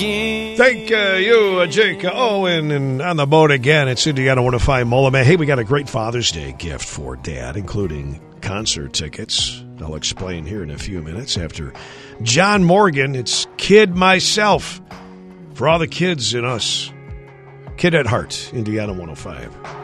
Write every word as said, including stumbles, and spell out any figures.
Thank uh, you, uh, Jake Owen, and on the boat again. It's Indiana one oh five Mola Man. Hey, we got a great Father's Day gift for Dad, including concert tickets. I'll explain here in a few minutes. After John Morgan, it's Kid Myself for all the kids in us. Kid at Heart, Indiana one oh five.